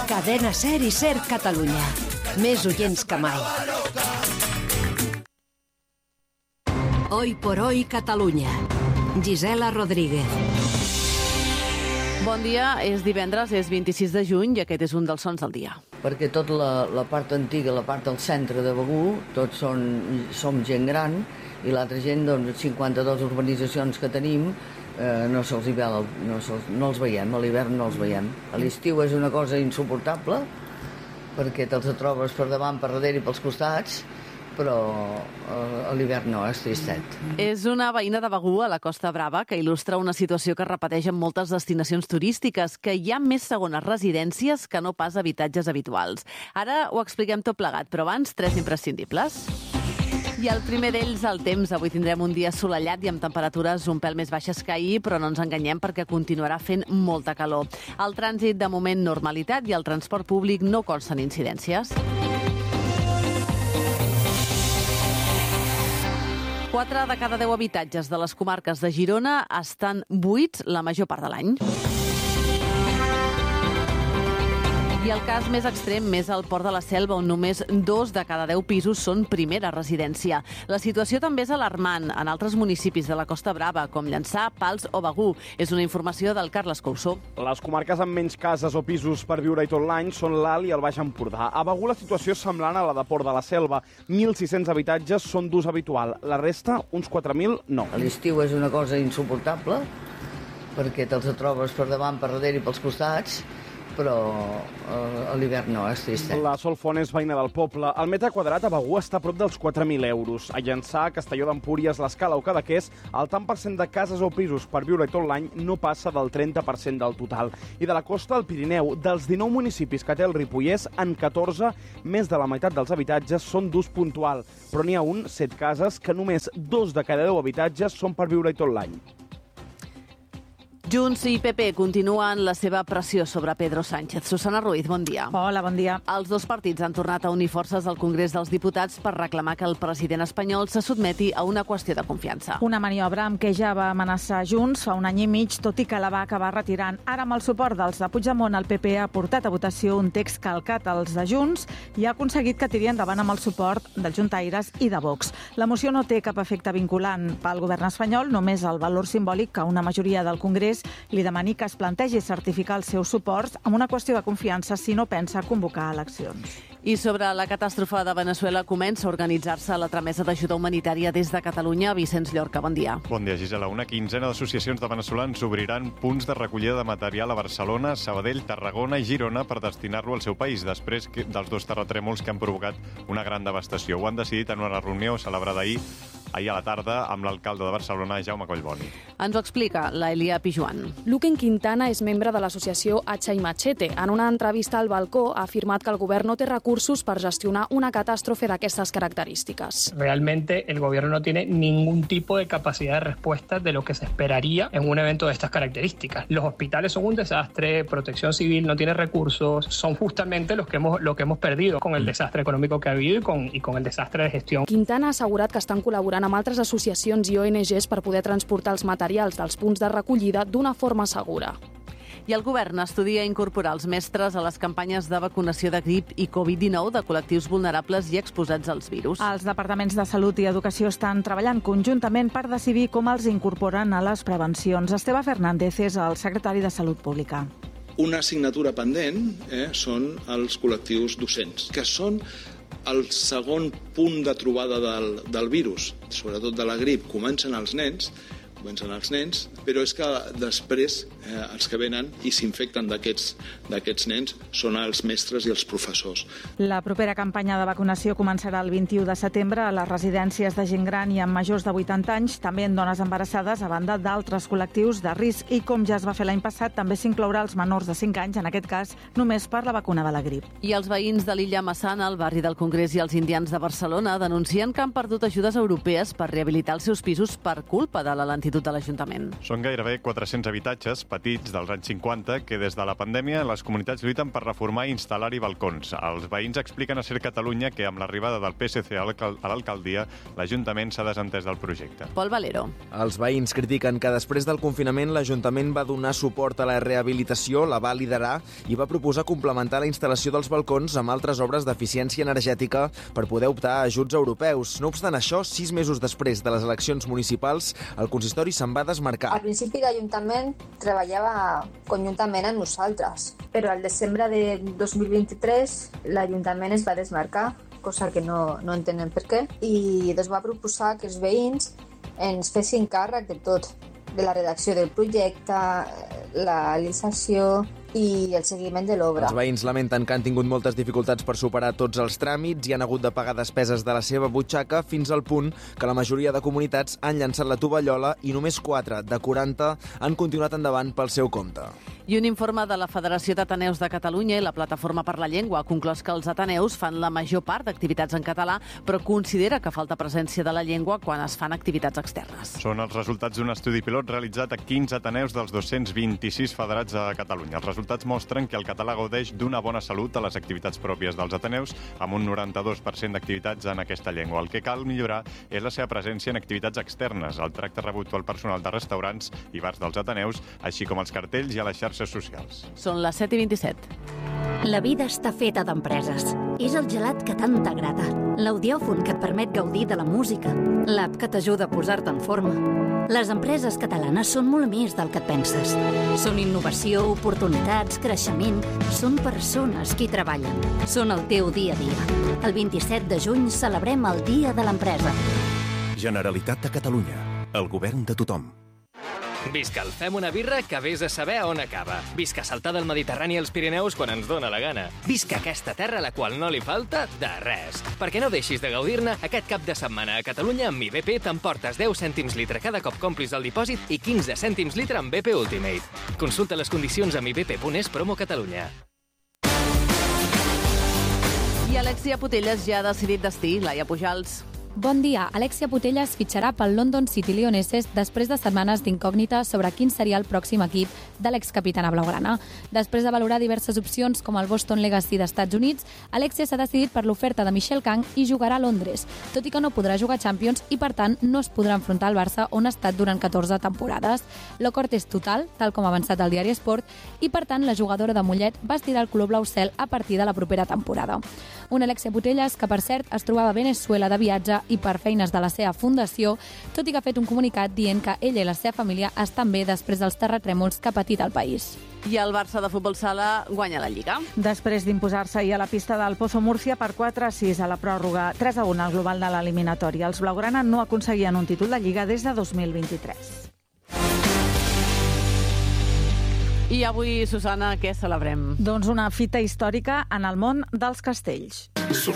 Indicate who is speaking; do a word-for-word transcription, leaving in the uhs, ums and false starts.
Speaker 1: Cadena Ser i Ser Catalunya. Més oients que mai. Hoy por hoy Catalunya. Gisela Rodríguez.
Speaker 2: Bon dia, és divendres, és vint-i-sis de juny i aquest és un dels sons del dia.
Speaker 3: Perquè tota la, la part antiga, la part del centre de Begur, tots són, som gent gran i l'altra gent, doncs, cinquanta-dues urbanitzacions que tenim, eh, no se'ls hi ve, no, se'ls, no els veiem, a l'hivern no els veiem. A l'estiu és una cosa insuportable perquè te'ls trobes per davant, per darrere i pels costats, però a l'hivern no, és tristet.
Speaker 2: És una veïna de Begur, a la Costa Brava, que il·lustra una situació que es repeteix en moltes destinacions turístiques, que hi ha més segones residències que no pas habitatges habituals. Ara ho expliquem tot plegat, però abans, tres imprescindibles. I el primer d'ells, el temps. Avui tindrem un dia assolellat i amb temperatures un pèl més baixes que ahir, però no ens enganyem perquè continuarà fent molta calor. El trànsit, de moment, normalitat, i el transport públic no consten incidències. quatre de cada deu habitatges de les comarques de Girona estan buits la major part de l'any. I el cas més extrem és el Port de la Selva, on només dos de cada deu pisos són primera residència. La situació també és alarmant en altres municipis de la Costa Brava, com Llançà, Pals o Begur. És una informació del Carles Coussó.
Speaker 4: Les comarques amb menys cases o pisos per viure-hi tot l'any són l'Alt i el Baix Empordà. A Begur la situació és semblant a la de Port de la Selva. mil sis-cents habitatges són d'ús habitual. La resta, uns quatre mil, no.
Speaker 3: A l'estiu és una cosa insuportable perquè te'ls trobes per davant, per darrere i pels costats, però a l'hivern no, és tristet.
Speaker 4: La Sol Font és veïna del poble. El metre quadrat a Begur està a prop dels quatre mil euros. A Llançà, Castelló d'Empúries, l'Escala o Cadaqués, el tant per cent de cases o pisos per viure tot l'any no passa del trenta per cent del total. I de la costa al Pirineu, dels dinou municipis que té el Ripollès, en catorze, més de la meitat dels habitatges són d'ús puntual. Però n'hi ha un, set cases, que només dos de cada deu habitatges són per viure-hi tot l'any.
Speaker 2: Junts i P P continuen la seva pressió sobre Pedro Sánchez. Susana Ruiz, bon dia.
Speaker 5: Hola, bon dia.
Speaker 2: Els dos partits han tornat a unir forces al Congrés dels Diputats per reclamar que el president espanyol se sotmeti a una qüestió de confiança.
Speaker 5: Una maniobra amb què ja va amenaçar Junts fa un any i mig, tot i que la va acabar retirant. Ara, amb el suport dels de Puigdemont, el P P ha portat a votació un text calcat als de Junts i ha aconseguit que tiri endavant amb el suport dels juntaires i de Vox. La moció no té cap efecte vinculant pel govern espanyol, només el valor simbòlic que una majoria del Congrés li demani que es plantegi certificar els seus suports amb una qüestió de confiança si no pensa convocar eleccions.
Speaker 2: I sobre la catàstrofe de Veneçuela comença a organitzar-se la tramesa d'ajuda humanitària des de Catalunya. Vicenç Llorca, bon dia.
Speaker 6: Bon dia, Gisela. Una quinzena d'associacions de veneçolans obriran punts de recollida de material a Barcelona, Sabadell, Tarragona i Girona per destinar-lo al seu país, després dels dos terratrèmols que han provocat una gran devastació. Ho han decidit en una reunió celebrada ahir ahir a la tarda amb l'alcalde de Barcelona, Jaume Collboni.
Speaker 2: Ens ho explica l'Elia Pijuan.
Speaker 7: Luquen Quintana és membre de l'associació Hacha i Machete. En una entrevista al balcó ha afirmat que el govern no té recursos per gestionar una catàstrofe d'aquestes característiques.
Speaker 8: Realmente el gobierno no tiene ningún tipo de capacidad de respuesta de lo que se esperaría en un evento de estas características. Los hospitales son un desastre, Protección Civil no tiene recursos, son justamente los que hemos, lo que hemos perdido con el desastre económico que ha habido y con, y con el desastre de gestión.
Speaker 7: Quintana ha assegurat que estan col·laborant amb altres associacions i O N Ges per poder transportar els materials dels punts de recollida d'una forma segura.
Speaker 2: I el govern estudia incorporar els mestres a les campanyes de vacunació de grip i covid dinou de col·lectius vulnerables i exposats als virus.
Speaker 5: Els departaments de Salut i Educació estan treballant conjuntament per decidir com els incorporen a les prevencions. Esteve Fernández és el secretari de Salut Pública.
Speaker 9: Una assignatura pendent eh, són els col·lectius docents, que són el segon punt de trobada del, del virus, sobretot de la grip. Comencen els nens, comencen els nens, però és que després eh, els que venen i s'infecten d'aquests d'aquests nens són els mestres i els professors.
Speaker 5: La propera campanya de vacunació començarà el vint-i-u de setembre a les residències de gent gran i amb majors de vuitanta anys, també en dones embarassades, a banda d'altres col·lectius de risc. I com ja es va fer l'any passat, també s'inclourà els menors de cinc anys, en aquest cas només per la vacuna de la grip.
Speaker 2: I els veïns de l'illa Massana, al barri del Congrés i els indians de Barcelona, denuncien que han perdut ajudes europees per rehabilitar els seus pisos per culpa de la lentitud l'Institut de l'Ajuntament.
Speaker 6: Són gairebé quatre-cents habitatges petits dels anys cinquanta que des de la pandèmia les comunitats lluiten per reformar i instal·lar-hi balcons. Els veïns expliquen a Ser Catalunya que amb l'arribada del P S C a l'alcaldia l'Ajuntament s'ha desentès del projecte.
Speaker 2: Pol Valero.
Speaker 10: Els veïns critiquen que després del confinament l'Ajuntament va donar suport a la rehabilitació, la va liderar i va proposar complementar la instal·lació dels balcons amb altres obres d'eficiència energètica per poder optar a ajuts europeus. No obstant això, sis mesos després de les eleccions municipals, el consistori se'n va desmarcar.
Speaker 11: Al principi l'Ajuntament treballava conjuntament amb nosaltres, però al desembre de dos mil vint-i-tres l'Ajuntament es va desmarcar, cosa que no, no entenem per què, i es va proposar que els veïns ens fessin càrrec de tot, de la redacció del projecte, la licitació i el seguiment de l'obra.
Speaker 10: Els veïns lamenten que han tingut moltes dificultats per superar tots els tràmits i han hagut de pagar despeses de la seva butxaca fins al punt que la majoria de comunitats han llançat la tovallola i només quatre de quaranta han continuat endavant pel seu compte.
Speaker 2: I un informe de la Federació d'Ateneus de Catalunya i la Plataforma per la Llengua ha conclòs que els ateneus fan la major part d'activitats en català, però considera que falta presència de la llengua quan es fan activitats externes.
Speaker 6: Són els resultats d'un estudi pilot realitzat a quinze ateneus dels dos-cents vint-i-sis federats a Catalunya. Els resultats mostren que el català gaudeix d'una bona salut a les activitats pròpies dels ateneus, amb un noranta-dos per cent d'activitats en aquesta llengua. El que cal millorar és la seva presència en activitats externes, el tracte rebut pel personal de restaurants i bars dels ateneus, així com els cartells i a les xarxes socials.
Speaker 2: Són les set i vint-i-set.
Speaker 12: La vida està feta d'empreses. És el gelat que tant t'agrada, l'audiòfon que et permet gaudir de la música, l'app que t'ajuda a posar-te en forma. Les empreses catalanes són molt més del que et penses. Són innovació, oportunitats, creixement. Són persones qui treballen. Són el teu dia a dia. El vint-i-set de juny celebrem el Dia de l'Empresa.
Speaker 13: Generalitat de Catalunya. El govern de tothom.
Speaker 14: Visca el Fem una birra que vés a saber on acaba. Visca saltar del Mediterrani als Pirineus quan ens dóna la gana. Visca aquesta terra a la qual no li falta de res. Perquè no deixis de gaudir-ne, aquest cap de setmana a Catalunya amb I B P t'emportes deu cèntims litre cada cop complis el dipòsit i quinze cèntims litre amb B P Ultimate. Consulta les condicions amb i b p punt es promo Catalunya.
Speaker 2: I Alexia Putellas ja ha decidit destí, Laia Pujals.
Speaker 15: Bon dia. Alexia Putellas fitxarà pel London City Lionesses després de setmanes d'incògnita sobre quin seria el pròxim equip de l'excapitana blaugrana. Després de valorar diverses opcions com el Boston Legacy d'Estats Units, Alexia s'ha decidit per l'oferta de Michelle Kang i jugarà a Londres, tot i que no podrà jugar Champions i, per tant, no es podrà enfrontar al Barça on ha estat durant catorze temporades. L'acord és total, tal com ha avançat el diari Sport, i, per tant, la jugadora de Mollet va estirar el color blau cel a partir de la propera temporada. Una Alexia Putellas que, per cert, es trobava a Venezuela de viatge i per feines de la seva fundació, tot i que ha fet un comunicat dient que ella i la seva família estan bé després dels terratrèmols que ha patit el país.
Speaker 2: I el Barça de futbol sala guanya la Lliga.
Speaker 5: Després d'imposar-se ahir a la pista del Pozo Múrcia per quatre a sis a la pròrroga, tres a un al global de l'eliminatòria. Els blaugrana no aconseguien un títol de Lliga des de dos mil vint-i-tres.
Speaker 2: I avui, Susana, què celebrem?
Speaker 5: Doncs una fita històrica en el món dels castells.